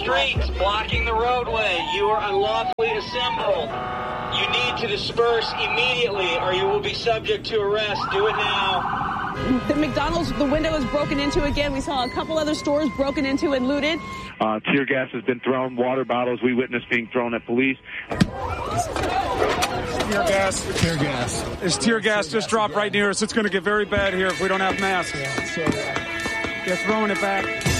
streets, blocking the roadway. You are unlawfully assembled. You need to disperse immediately or you will be subject to arrest. Do it now. The McDonald's, the window is broken into again. We saw a couple other stores broken into and looted. Tear gas has been thrown, water bottles we witnessed being thrown at police. Tear gas. Tear gas. This tear gas just dropped right near us. It's going to get very bad here if we don't have masks. They're throwing it back.